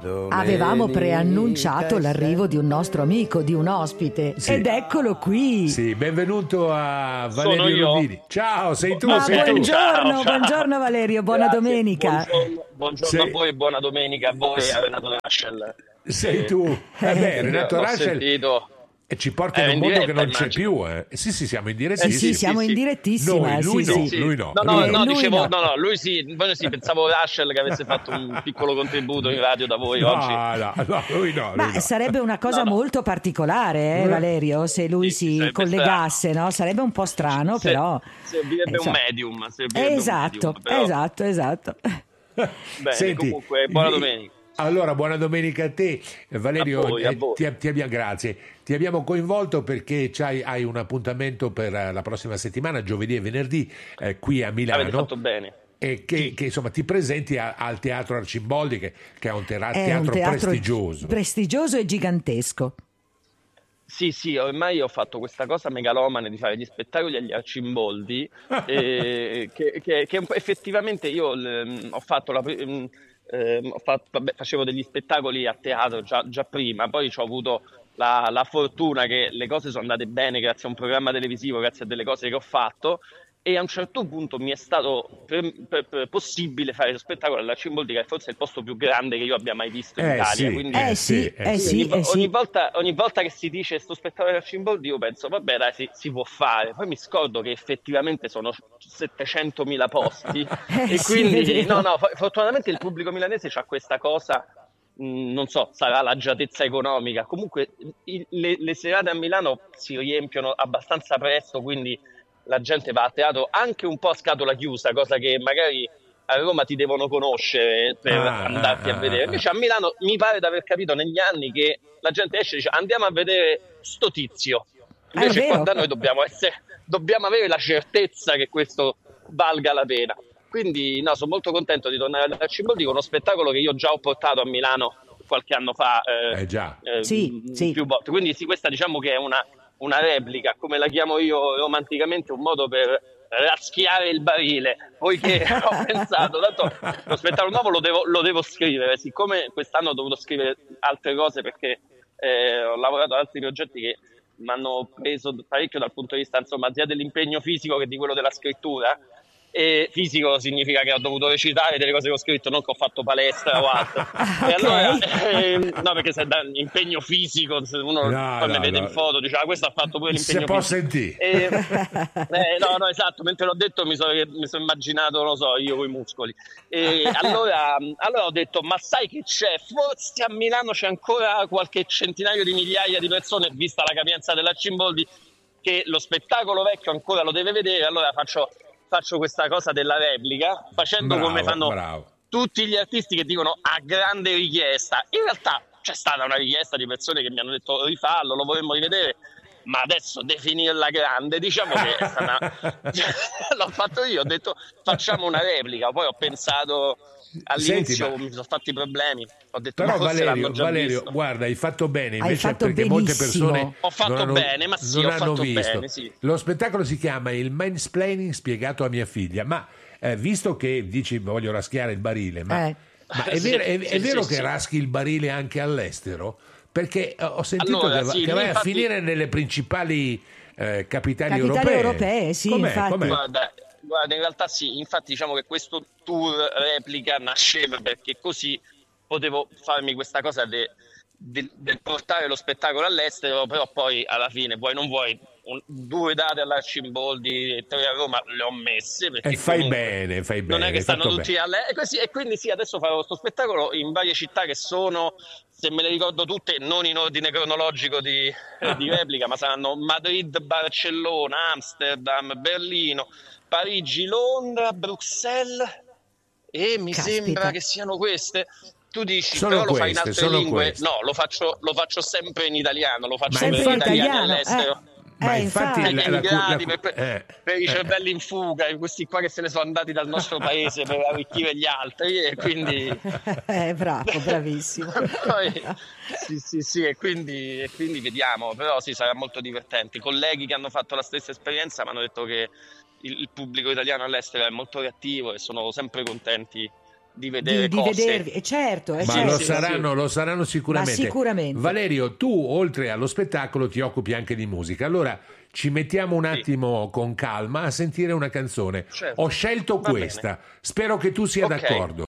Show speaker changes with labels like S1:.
S1: Avevamo preannunciato l'arrivo di un nostro amico, di un ospite,
S2: Sì.
S1: ed eccolo qui.
S2: Sì, benvenuto a
S3: Sono
S2: Valerio
S3: io.
S2: Rubini. Ciao, sei tu,
S1: Ma
S2: sei tu.
S1: buongiorno,
S3: Ciao.
S1: buongiorno Valerio, buona
S3: Grazie.
S1: domenica.
S3: Buongiorno a
S2: Sei-
S3: voi e buona domenica a voi e a Renato Raschel.
S2: Sei tu. Renato
S3: L'ho
S2: Raschel
S3: sentito.
S2: ci porta in un
S3: In
S2: mondo che
S3: diretta,
S2: non c'è
S3: immagino.
S2: più. Sì, siamo in
S1: Sì,
S2: direttissimo.
S1: sì, siamo in direttissima.
S2: Noi, lui
S1: sì,
S2: no.
S1: sì.
S2: Lui no.
S3: No,
S1: Lui
S3: dicevo,
S1: no.
S3: no, lui sì, voi sì, pensavo Raschel che avesse fatto un piccolo contributo in radio da voi
S2: No,
S3: oggi.
S2: no, lui no.
S1: Ma
S2: Lui no.
S1: sarebbe una cosa
S3: No, no.
S1: molto particolare, Valerio, se lui
S3: Sì,
S1: si
S3: sarebbe
S1: collegasse, no? Sarebbe un po' strano, però.
S3: Servirebbe un
S1: insomma.
S3: medium. Servirebbe un
S1: Esatto,
S3: medium, però.
S1: esatto.
S3: Bene,
S2: Senti,
S3: comunque, buona domenica.
S2: Allora, buona domenica a te, Valerio.
S3: A voi, a voi.
S2: Grazie. Ti abbiamo coinvolto perché hai un appuntamento per la prossima settimana, giovedì e venerdì, qui a Milano.
S3: Avete fatto bene.
S2: E che insomma ti presenti al Teatro Arcimboldi, che è un
S1: È
S2: teatro
S1: un teatro
S2: prestigioso.
S1: prestigioso e gigantesco.
S3: Sì, ormai ho fatto questa cosa megalomane di fare gli spettacoli agli Arcimboldi, che effettivamente io ho fatto facevo degli spettacoli a teatro già prima, poi ho avuto la fortuna che le cose sono andate bene grazie a un programma televisivo, grazie a delle cose che ho fatto. E a un certo punto mi è stato possibile fare lo spettacolo all'Arcimboldi, che è forse il posto più grande che io abbia mai visto in Italia.
S2: Sì,
S3: Quindi
S1: sì.
S3: ogni volta che si dice sto spettacolo all'Arcimboldi io penso vabbè dai, si può fare. Poi mi scordo che effettivamente sono 700.000 posti e
S1: Sì,
S3: quindi
S1: è vero.
S3: fortunatamente il pubblico milanese c'ha questa cosa. Non so, sarà l'agiatezza economica. Comunque le serate a Milano si riempiono abbastanza presto, quindi la gente va a teatro anche un po' a scatola chiusa, cosa che magari a Roma ti devono conoscere per andarti a vedere. Invece a Milano mi pare di aver capito negli anni che la gente esce e dice andiamo a vedere sto tizio. Invece qua da noi dobbiamo avere la certezza che questo valga la pena. Quindi no, sono molto contento di tornare all'Arcimboldi con uno spettacolo che io già ho portato a Milano qualche anno fa,
S2: Già.
S1: Sì.
S3: più volte. Quindi sì, questa diciamo che è una replica, come la chiamo io romanticamente, un modo per raschiare il barile, poiché ho pensato, tanto lo spettacolo nuovo lo devo scrivere, siccome quest'anno ho dovuto scrivere altre cose perché ho lavorato ad altri progetti che mi hanno preso parecchio dal punto di vista, insomma, sia dell'impegno fisico che di quello della scrittura. E fisico significa che ho dovuto recitare delle cose che ho scritto, non che ho fatto palestra o altro. E allora, no, perché se da impegno fisico, se uno poi mi vede in foto, dice, questo ha fatto pure l'impegno
S2: Se può
S3: fisico.
S2: sentire.
S3: No, esatto, mentre l'ho detto mi sono immaginato, non lo so, io con i muscoli. E allora ho detto, ma sai che c'è? Forse a Milano c'è ancora qualche centinaio di migliaia di persone, vista la capienza dell'Arcimboldi, che lo spettacolo vecchio ancora lo deve vedere, allora faccio questa cosa della replica, facendo come fanno tutti gli artisti che dicono a grande richiesta. In realtà c'è stata una richiesta di persone che mi hanno detto rifallo, lo vorremmo rivedere, ma adesso definirla grande, diciamo che è stata... l'ho fatto io, ho detto facciamo una replica, poi ho pensato... All'inizio mi sono fatti problemi, ho detto
S2: però
S3: ma forse l'hanno già
S2: Valerio,
S3: visto.
S2: guarda, hai fatto bene invece,
S1: Hai fatto
S2: perché molte persone
S3: ho fatto bene, ma sì,
S2: non
S3: ho
S2: hanno
S3: fatto
S2: visto.
S3: bene, sì.
S2: Lo spettacolo si chiama Il mansplaining spiegato a mia figlia, ma visto che dici voglio raschiare il barile, ma è vero che raschi il barile anche all'estero? Perché ho sentito
S3: Allora,
S2: che vai
S3: infatti...
S2: a finire nelle principali capitali
S1: europee, sì, infatti.
S3: Guarda, in realtà sì, infatti diciamo che questo tour replica nasceva perché così potevo farmi questa cosa del portare lo spettacolo all'estero, però poi alla fine, vuoi non vuoi, 2 date all'Arcimboldi e 3 a Roma le ho messe.
S2: E fai bene.
S3: Non è che stanno tutti e quindi sì, adesso farò questo spettacolo in varie città che sono, se me le ricordo tutte, non in ordine cronologico di replica, ma saranno Madrid, Barcellona, Amsterdam, Berlino, Parigi, Londra, Bruxelles e mi sembra che siano queste. Tu dici, però lo fai in altre lingue?
S2: Queste.
S3: No, lo faccio sempre in italiano, lo faccio
S1: sempre
S3: per
S1: in
S3: italiani
S1: italiano,
S3: all'estero.
S2: Ma infatti
S3: per i cervelli in fuga, questi qua che se ne sono andati dal nostro paese per arricchire gli altri, e quindi
S1: bravo, bravissimo.
S3: Sì, e quindi vediamo, però sì, sarà molto divertente. I colleghi che hanno fatto la stessa esperienza mi hanno detto che il pubblico italiano all'estero è molto reattivo e sono sempre contenti di vedere
S1: di
S3: cose.
S1: vedervi, certo,
S2: Ma
S1: certo.
S2: lo saranno sicuramente.
S1: Ma sicuramente.
S2: Valerio, tu oltre allo spettacolo ti occupi anche di musica, allora ci mettiamo un attimo con calma a sentire una canzone.
S3: Certo.
S2: Ho scelto
S3: Va
S2: questa,
S3: bene.
S2: spero che tu sia
S3: Ok.
S2: d'accordo.